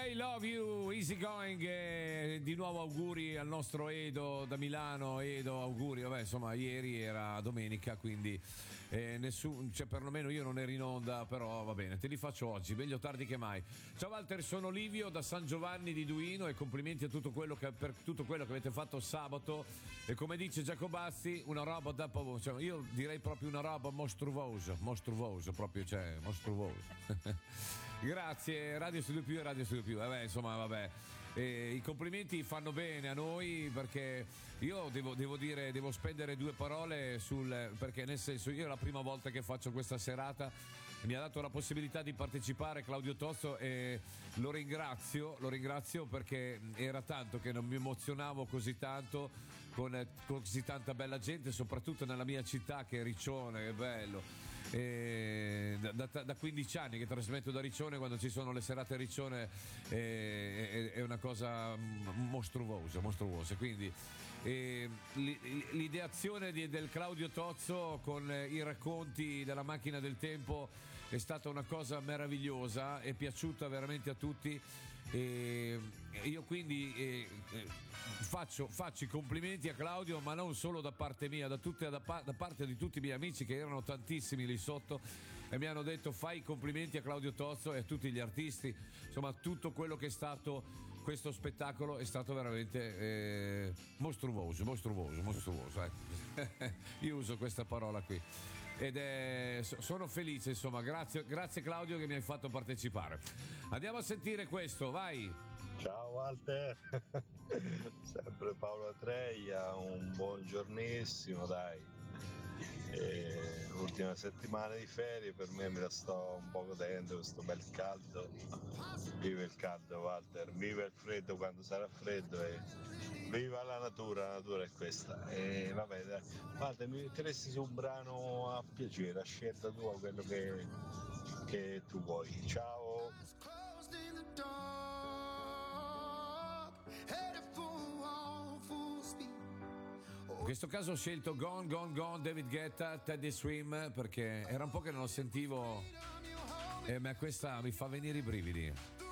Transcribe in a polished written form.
I love you, easy going. Di nuovo auguri al nostro Edo da Milano. Edo, auguri. Vabbè, insomma, ieri era domenica, quindi cioè perlomeno io non ero in onda, però va bene, te li faccio oggi, meglio tardi che mai. Ciao Walter, sono Livio da San Giovanni di Duino e complimenti a tutto quello per tutto quello che avete fatto sabato. E come dice Giacobazzi, una roba da cioè, io direi proprio una roba mostruosa, proprio, cioè, mostruosa. Grazie, Radio Studio Più e Radio Studio Più. Vabbè, insomma, vabbè. I complimenti fanno bene a noi, perché io devo spendere due parole perché nel senso, io è la prima volta che faccio questa serata, mi ha dato la possibilità di partecipare Claudio Tozzo e lo ringrazio perché era tanto che non mi emozionavo così tanto con così tanta bella gente, soprattutto nella mia città che è Riccione, che bello. Da 15 anni che trasmetto da Riccione, quando ci sono le serate a Riccione è una cosa mostruosa. Quindi l'ideazione del Claudio Tozzo con i racconti della macchina del tempo è stata una cosa meravigliosa, è piaciuta veramente a tutti. E io quindi faccio i complimenti a Claudio, ma non solo da parte mia, da parte di tutti i miei amici, che erano tantissimi lì sotto, e mi hanno detto fai i complimenti a Claudio Tozzo e a tutti gli artisti. Insomma, tutto quello che è stato questo spettacolo è stato veramente mostruoso. Io uso questa parola qui ed sono felice, insomma. Grazie Claudio che mi hai fatto partecipare. Andiamo a sentire questo, vai. Ciao Walter, sempre Paolo Treia, un buongiornissimo, dai. L'ultima settimana di ferie per me me la sto un po' godendo, questo bel caldo. Viva il caldo Walter, viva il freddo quando sarà freddo e viva la natura è questa. E vabbè, dai. Walter, mi metteresti su un brano a piacere, a scelta tua, quello che tu vuoi. Ciao. In questo caso ho scelto Gone David Guetta, Teddy Swim, perché era un po' che non lo sentivo e questa mi fa venire i brividi.